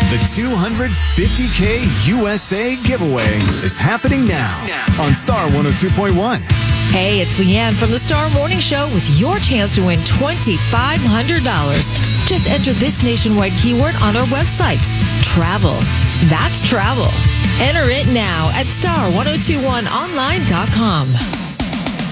The 250K USA giveaway is happening now on Star 102.1. Hey, it's Leanne from the Star Morning Show with your chance to win $2,500. Just enter this nationwide keyword on our website. Travel. That's travel. Enter it now at star1021online.com.